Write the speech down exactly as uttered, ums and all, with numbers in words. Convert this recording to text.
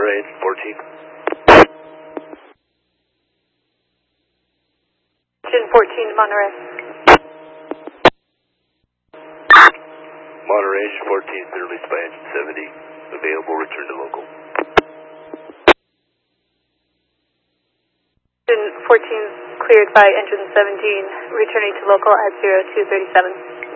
Monterey, fourteen. Engine fourteen, Monterey. Monterey, fourteen, clear released by engine seventy. Available, return to local. Engine fourteen cleared by engine seventeen, returning to local at zero two thirty-seven.